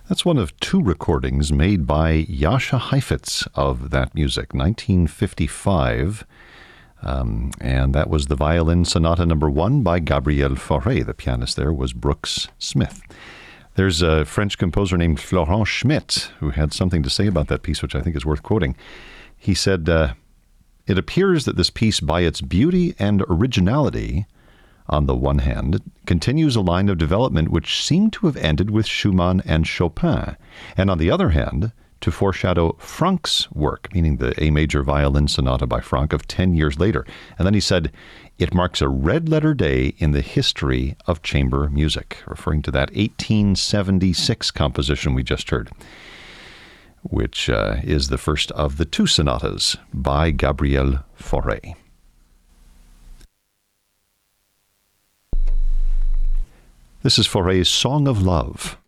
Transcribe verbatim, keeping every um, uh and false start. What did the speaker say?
That's one of two recordings made by Jascha Heifetz of that music, nineteen fifty-five. Um, and that was the Violin Sonata number one by Gabriel Fauré. The pianist there was Brooks Smith. There's a French composer named Florent Schmitt who had something to say about that piece, which I think is worth quoting. He said, uh, it appears that this piece, by its beauty and originality, on the one hand, continues a line of development which seemed to have ended with Schumann and Chopin, and on the other hand, to foreshadow Franck's work, meaning the A major violin sonata by Franck of ten years later. And then he said, it marks a red-letter day in the history of chamber music, referring to that eighteen seventy-six composition we just heard, which uh, is the first of the two sonatas by Gabriel Fauré. This is Fauré's Song of Love.